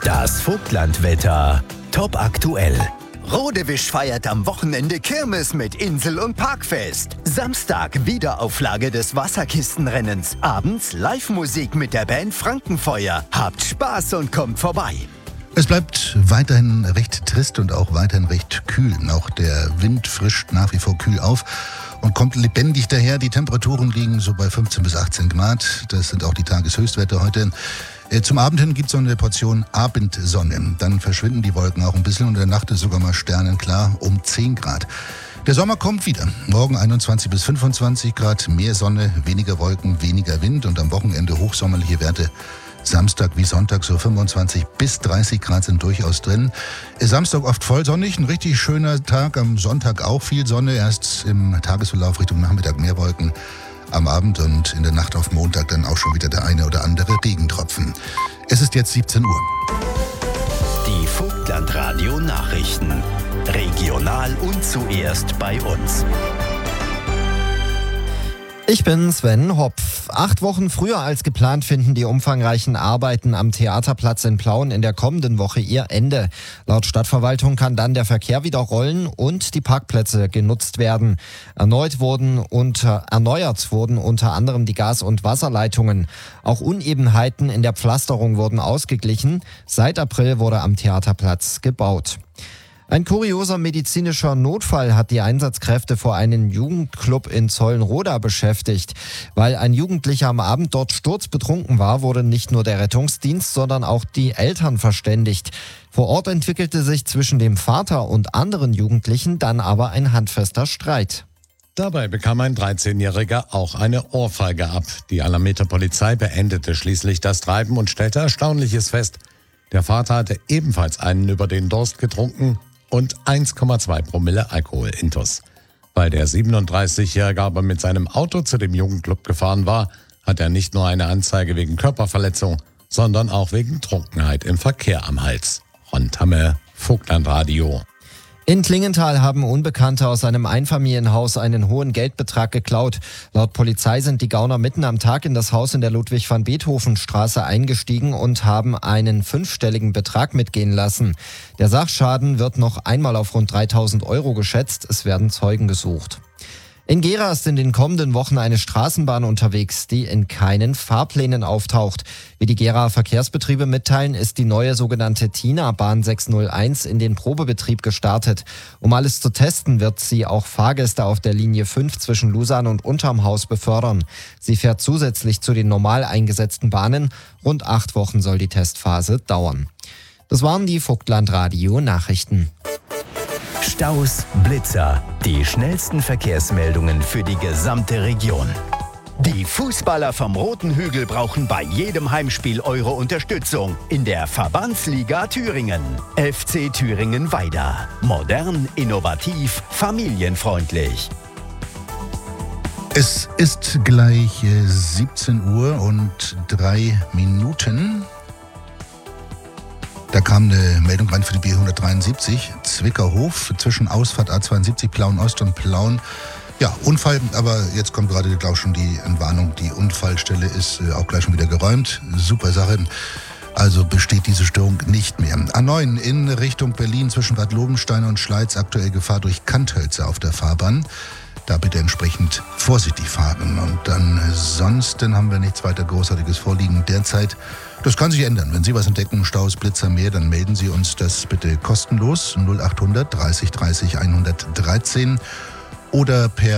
Das Vogtlandwetter. Top aktuell. Rodewisch feiert am Wochenende Kirmes mit Insel- und Parkfest. Samstag Wiederauflage des Wasserkistenrennens. Abends Live-Musik mit der Band Frankenfeuer. Habt Spaß und kommt vorbei. Es bleibt weiterhin recht trist und auch weiterhin recht kühl. Auch der Wind frischt nach wie vor kühl auf und kommt lebendig daher. Die Temperaturen liegen so bei 15 bis 18 Grad. Das sind auch die Tageshöchstwerte heute. Zum Abend hin gibt es so eine Portion Abendsonne. Dann verschwinden die Wolken auch ein bisschen und in der Nacht ist sogar mal sternenklar um 10 Grad. Der Sommer kommt wieder. Morgen 21 bis 25 Grad, mehr Sonne, weniger Wolken, weniger Wind und am Wochenende hochsommerliche Werte. Samstag wie Sonntag so 25 bis 30 Grad sind durchaus drin. Samstag oft voll sonnig, ein richtig schöner Tag. Am Sonntag auch viel Sonne, erst im Tagesverlauf Richtung Nachmittag mehr Wolken. Am Abend und in der Nacht auf Montag dann auch schon wieder der eine oder andere Regentropfen. Es ist jetzt 17 Uhr. Die Vogtlandradio Nachrichten. Regional und zuerst bei uns. Ich bin Sven Hopf. 8 Wochen früher als geplant finden die umfangreichen Arbeiten am Theaterplatz in Plauen in der kommenden Woche ihr Ende. Laut Stadtverwaltung kann dann der Verkehr wieder rollen und die Parkplätze genutzt werden. Erneuert wurden unter anderem die Gas- und Wasserleitungen. Auch Unebenheiten in der Pflasterung wurden ausgeglichen. Seit April wurde am Theaterplatz gebaut. Ein kurioser medizinischer Notfall hat die Einsatzkräfte vor einem Jugendclub in Zollenroda beschäftigt. Weil ein Jugendlicher am Abend dort sturzbetrunken war, wurde nicht nur der Rettungsdienst, sondern auch die Eltern verständigt. Vor Ort entwickelte sich zwischen dem Vater und anderen Jugendlichen dann aber ein handfester Streit. Dabei bekam ein 13-Jähriger auch eine Ohrfeige ab. Die Alameda Polizei beendete schließlich das Treiben und stellte Erstaunliches fest. Der Vater hatte ebenfalls einen über den Durst getrunken und 1,2 Promille Alkohol intus. Weil der 37-Jährige aber mit seinem Auto zu dem Jugendclub gefahren war, hat er nicht nur eine Anzeige wegen Körperverletzung, sondern auch wegen Trunkenheit im Verkehr am Hals. Ron Tamme, Vogtlandradio. In Klingenthal haben Unbekannte aus einem Einfamilienhaus einen hohen Geldbetrag geklaut. Laut Polizei sind die Gauner mitten am Tag in das Haus in der Ludwig-van-Beethoven-Straße eingestiegen und haben einen 5-stelligen Betrag mitgehen lassen. Der Sachschaden wird noch einmal auf rund 3.000 Euro geschätzt. Es werden Zeugen gesucht. In Gera ist in den kommenden Wochen eine Straßenbahn unterwegs, die in keinen Fahrplänen auftaucht. Wie die Gera Verkehrsbetriebe mitteilen, ist die neue sogenannte Tina-Bahn 601 in den Probebetrieb gestartet. Um alles zu testen, wird sie auch Fahrgäste auf der Linie 5 zwischen Lusan und Unterm Haus befördern. Sie fährt zusätzlich zu den normal eingesetzten Bahnen. Rund 8 Wochen soll die Testphase dauern. Das waren die Vogtlandradio Nachrichten. Staus, Blitzer, die schnellsten Verkehrsmeldungen für die gesamte Region. Die Fußballer vom Roten Hügel brauchen bei jedem Heimspiel eure Unterstützung in der Verbandsliga Thüringen. FC Thüringen Weida. Modern, innovativ, familienfreundlich. Es ist gleich 17 Uhr und 3 Minuten. Da kam eine Meldung rein für die B173, Zwickerhof, zwischen Ausfahrt A72, Plauen Ost und Plauen. Ja, Unfall, aber jetzt kommt gerade, glaube ich, schon die Entwarnung. Die Unfallstelle ist auch gleich schon wieder geräumt. Super Sache. Also besteht diese Störung nicht mehr. A9 in Richtung Berlin zwischen Bad Lobenstein und Schleiz, aktuell Gefahr durch Kanthölzer auf der Fahrbahn. Da bitte entsprechend vorsichtig fahren. Und dann sonst haben wir nichts weiter Großartiges vorliegen derzeit. Das kann sich ändern. Wenn Sie was entdecken, Staus, Blitzer, mehr, dann melden Sie uns das bitte kostenlos 0800 30 30 113 oder per